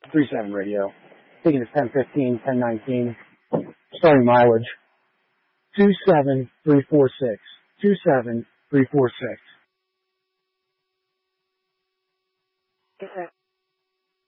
37 radio. Thinking it's 10:15, 10:19. Starting mileage 27346. 27346.